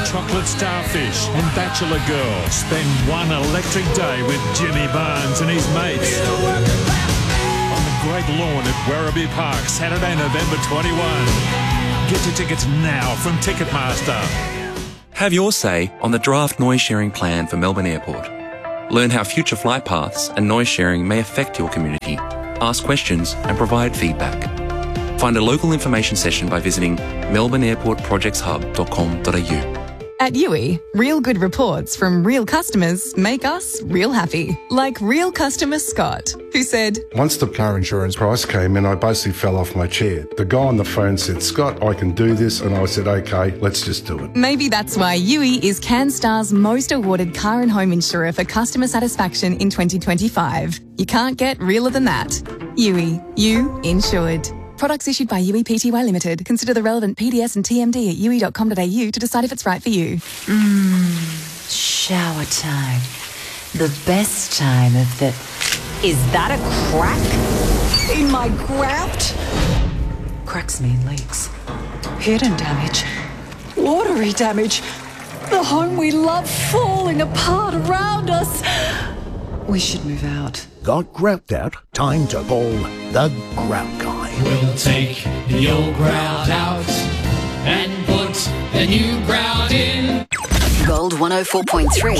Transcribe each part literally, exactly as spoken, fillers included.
chocolate starfish and bachelor girl spend one electric day with Jimmy Barnes and his mates on the great lawn at Werribee Park, Saturday, November twenty-first. Get your tickets now from Ticketmaster. Have your say on the draft noise sharing plan for Melbourne Airport. Learn how future flight paths and noise sharing may affect your community. Ask questions and provide feedback. Find a local information session by visiting melbourne airport projects hub dot com dot a u. At U I, real good reports from real customers make us real happy. Like real customer Scott, who said, once the car insurance price came in, I basically fell off my chair. The guy on the phone said, Scott, I can do this. And I said, okay, let's just do it. Maybe that's why U I is CanStar's most awarded car and home insurer for customer satisfaction in twenty twenty-five. You can't get realer than that. U I, you insured. Products issued by U I P T Y Limited. Consider the relevant P D S and T M D at u i dot com dot a u to decide if it's right for you. Mmm, shower time. The best time of the... Is that a crack in my grout? Cracks mean leaks. Hidden damage. Watery damage. The home we love falling apart around us. We should move out. Got grout out? Time to call the Grout Guy. We'll take the old grout out and put the new grout in. Gold one oh four point three.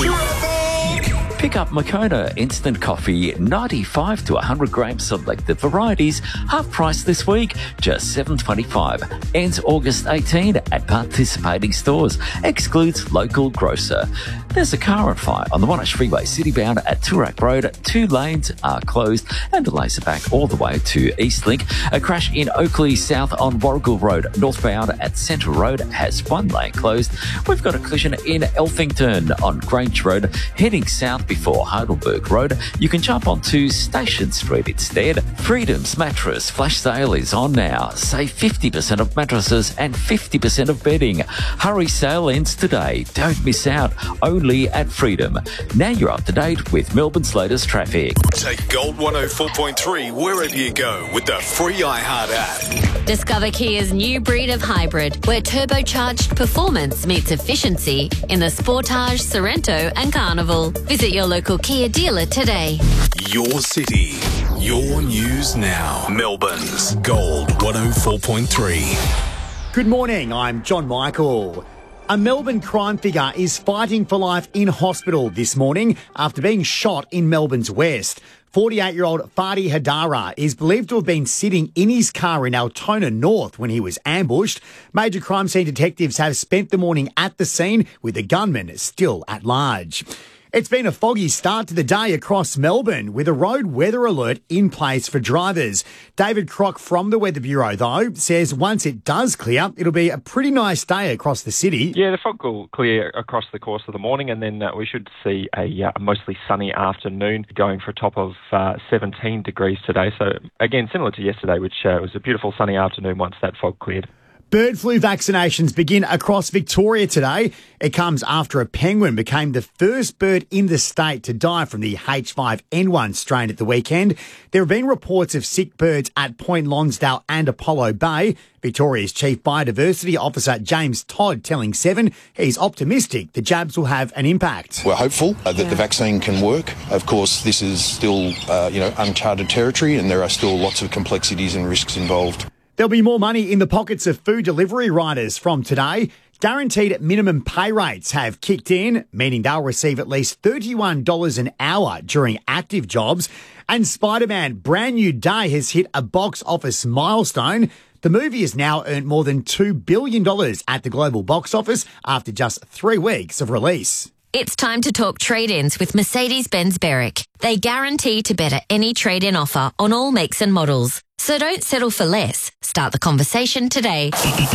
Pick up Moccona Instant Coffee, ninety-five to one hundred grams selected varieties, half price this week, just seven dollars twenty-five. Ends August eighteenth at participating stores. Excludes local grocer. There's a car on fire on the Monash Freeway citybound at Toorak Road. Two lanes are closed and delays are back all the way to Eastlink. A crash in Oakley South on Warrigal Road, northbound at Central Road, has one lane closed. We've got a collision in Elphington on Grange Road, heading south before Heidelberg Road. You can jump onto Station Street instead. Freedom's mattress flash sale is on now. Save fifty percent of mattresses and fifty percent of bedding. Hurry, sale ends today. Don't miss out. Only at Freedom. Now you're up to date with Melbourne's latest traffic. Take Gold one oh four point three wherever you go with the free iHeart app. Discover Kia's new breed of hybrid, where turbocharged performance meets efficiency in the Sportage, Sorrento and Carnival. Visit your local Kia dealer today. Your city, your news now. Melbourne's Gold one oh four point three. Good morning, I'm John Michael. A Melbourne crime figure is fighting for life in hospital this morning after being shot in Melbourne's west. forty-eight-year-old Fadi Hadara is believed to have been sitting in his car in Altona North when he was ambushed. Major crime scene detectives have spent the morning at the scene with the gunman still at large. It's been a foggy start to the day across Melbourne with a road weather alert in place for drivers. David Crock from the Weather Bureau, though, says once it does clear, it'll be a pretty nice day across the city. Yeah, the fog will clear across the course of the morning, and then uh, we should see a uh, mostly sunny afternoon going for a top of uh, seventeen degrees today. So, again, similar to yesterday, which uh, was a beautiful sunny afternoon once that fog cleared. Bird flu vaccinations begin across Victoria today. It comes after a penguin became the first bird in the state to die from the H five N one strain at the weekend. There have been reports of sick birds at Point Lonsdale and Apollo Bay. Victoria's Chief Biodiversity Officer James Todd telling Seven he's optimistic the jabs will have an impact. We're hopeful uh, that yeah. the vaccine can work. Of course, this is still, uh, you know, uncharted territory, and there are still lots of complexities and risks involved. There'll be more money in the pockets of food delivery riders from today. Guaranteed minimum pay rates have kicked in, meaning they'll receive at least thirty-one dollars an hour during active jobs. And Spider-Man Brand New Day has hit a box office milestone. The movie has now earned more than two billion dollars at the global box office after just three weeks of release. It's time to talk trade-ins with Mercedes-Benz Berwick. They guarantee to better any trade-in offer on all makes and models. So don't settle for less. Start the conversation today.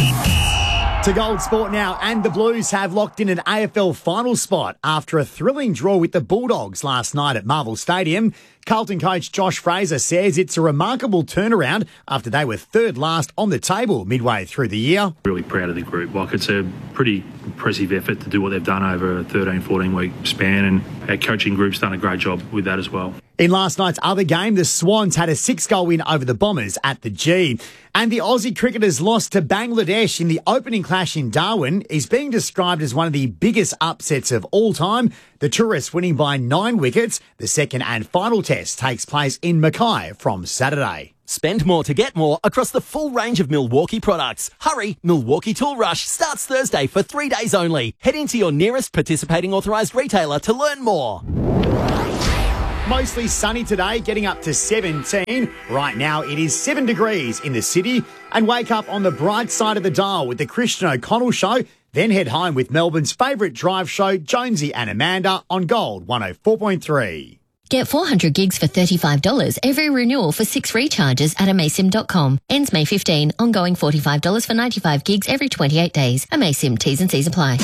To Gold Sport now, and the Blues have locked in an A F L final spot after a thrilling draw with the Bulldogs last night at Marvel Stadium. Carlton coach Josh Fraser says it's a remarkable turnaround after they were third last on the table midway through the year. Really proud of the group. Like, it's a pretty impressive effort to do what they've done over a thirteen, fourteen week span, and our coaching group's done a great job with that as well. In last night's other game, the Swans had a six-goal win over the Bombers at the G. And the Aussie cricketers lost to Bangladesh in the opening clash in Darwin is being described as one of the biggest upsets of all time. The Tourists winning by nine wickets. The second and final test takes place in Mackay from Saturday. Spend more to get more across the full range of Milwaukee products. Hurry, Milwaukee Tool Rush starts Thursday for three days only. Head into your nearest participating authorised retailer to learn more. Mostly sunny today, getting up to seventeen. Right now it is seven degrees in the city. And wake up on the bright side of the dial with the Christian O'Connell Show. Then head home with Melbourne's favourite drive show, Jonesy and Amanda, on Gold one oh four point three. Get four hundred gigs for thirty-five dollars every renewal for six recharges at amaysim dot com. Ends May fifteenth. Ongoing forty-five dollars for ninety-five gigs every twenty-eight days. Amaysim, T's and C's apply.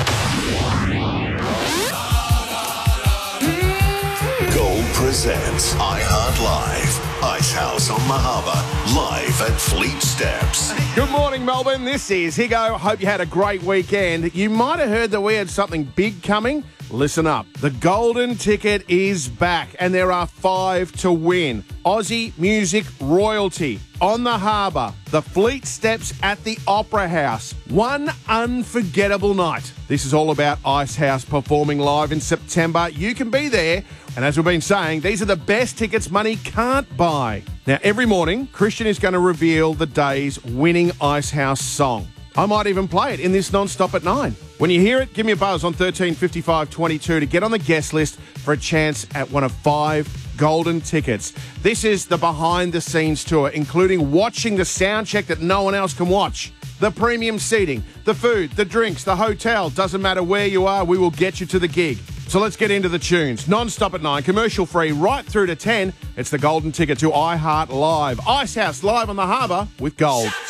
Gold presents iHeart Live. Ice House on the Harbour. Live at Fleet Steps. Good morning, Melbourne. This is Higo. Hope you had a great weekend. You might have heard that we had something big coming. Listen up. The Golden Ticket is back and there are five to win. Aussie music royalty on the harbour. The Fleet Steps at the Opera House. One unforgettable night. This is all about Ice House performing live in September. You can be there. And as we've been saying, these are the best tickets money can't buy. Now, every morning, Christian is going to reveal the day's winning Ice House song. I might even play it in this non-stop at nine. When you hear it, give me a buzz on thirteen fifty-five twenty-two to get on the guest list for a chance at one of five golden tickets. This is the behind-the-scenes tour, including watching the sound check that no one else can watch. The premium seating, the food, the drinks, the hotel. Doesn't matter where you are, we will get you to the gig. So let's get into the tunes. Non-stop at nine, commercial-free right through to ten. It's the golden ticket to iHeart Live. Ice House live on the harbour with Gold.